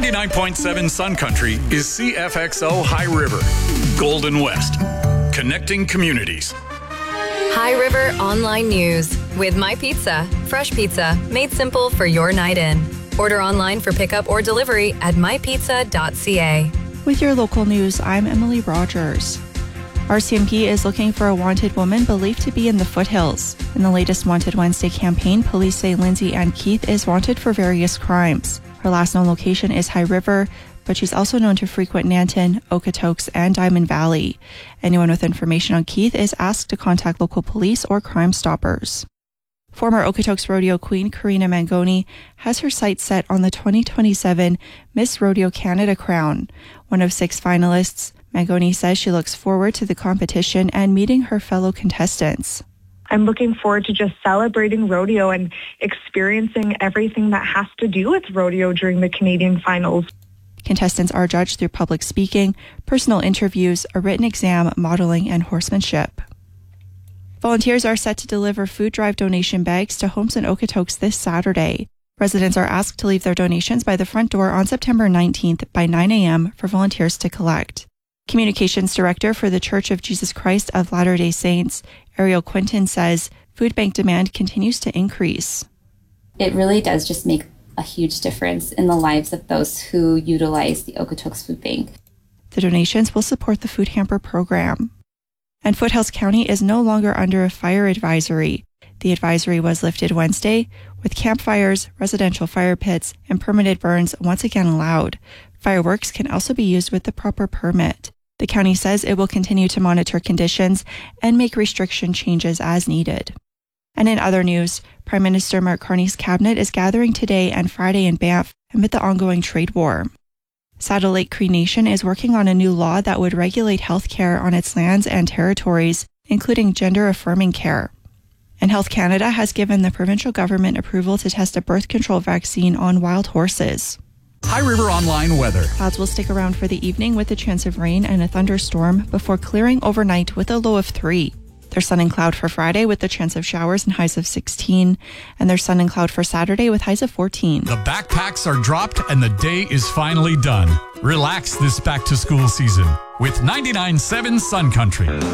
99.7 Sun Country is CFXO High River, Golden West, connecting communities. High River Online News with My Pizza. Fresh pizza made simple for your night in. Order online for pickup or delivery at mypizza.ca. With your local news, I'm Emily Rogers. RCMP is looking for a wanted woman believed to be in the foothills. In the latest Wanted Wednesday campaign, police say Lindsay Ann Keith is wanted for various crimes. Her last known location is High River, but she's also known to frequent Nanton, Okotoks, and Diamond Valley. Anyone with information on Keith is asked to contact local police or Crime Stoppers. Former Okotoks rodeo queen Karina Mangoni has her sights set on the 2027 Miss Rodeo Canada crown. One of 6 finalists, Mangoni says she looks forward to the competition and meeting her fellow contestants. I'm looking forward to just celebrating rodeo and experiencing everything that has to do with rodeo during the Canadian finals. Contestants are judged through public speaking, personal interviews, a written exam, modeling, and horsemanship. Volunteers are set to deliver food drive donation bags to homes in Okotoks this Saturday. Residents are asked to leave their donations by the front door on September 19th by 9 a.m. for volunteers to collect. Communications Director for the Church of Jesus Christ of Latter-day Saints, Ariel Quinton, says food bank demand continues to increase. It really does just make a huge difference in the lives of those who utilize the Okotoks Food Bank. The donations will support the Food Hamper program. And Foothills County is no longer under a fire advisory. The advisory was lifted Wednesday, with campfires, residential fire pits, and permitted burns once again allowed. Fireworks can also be used with the proper permit. The county says it will continue to monitor conditions and make restriction changes as needed. And in other news, Prime Minister Mark Carney's cabinet is gathering today and Friday in Banff amid the ongoing trade war. Saddle Lake Cree Nation is working on a new law that would regulate health care on its lands and territories, including gender-affirming care. And Health Canada has given the provincial government approval to test a birth control vaccine on wild horses. High River Online weather. Clouds will stick around for the evening with a chance of rain and a thunderstorm before clearing overnight with a low of 3. There's sun and cloud for Friday with the chance of showers and highs of 16. And there's sun and cloud for Saturday with highs of 14. The backpacks are dropped and the day is finally done. Relax this back-to-school season with 99.7 Sun Country.